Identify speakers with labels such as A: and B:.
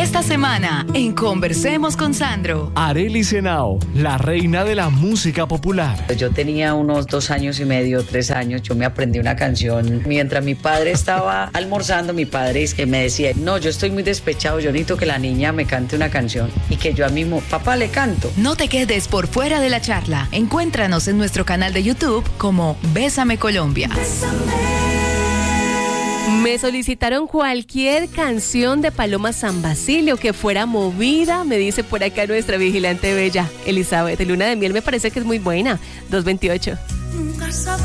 A: Esta semana, en Conversemos con Sandro.
B: Arelis Henao, la reina de la música popular.
C: Yo tenía unos 2 años y medio, 3 años, yo me aprendí una canción. Mientras mi padre estaba almorzando, mi padre me decía, no, yo estoy muy despechado, yo necesito que la niña me cante una canción. Y que yo a mi papá le canto.
A: No te quedes por fuera de la charla. Encuéntranos en nuestro canal de YouTube como Bésame Colombia.
D: Me solicitaron cualquier canción de Paloma San Basilio que fuera movida, me dice por acá nuestra vigilante bella, Elizabeth. Luna de Miel me parece que es muy buena, 228.